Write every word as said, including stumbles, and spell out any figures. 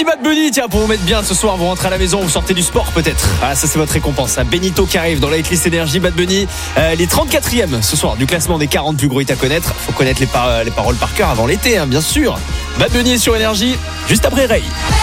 Bad Bunny, tiens, pour vous mettre bien ce soir, vous rentrez à la maison, vous sortez du sport peut-être. Ah, ça c'est votre récompense. À Benito qui arrive dans la hitlist énergie. Bad Bunny, euh, les trente-quatrièmes ce soir du classement des quarante plus gros hits à connaître. Faut connaître les, par- les paroles par cœur avant l'été, hein, bien sûr. Bad Bunny est sur énergie, juste après Ray.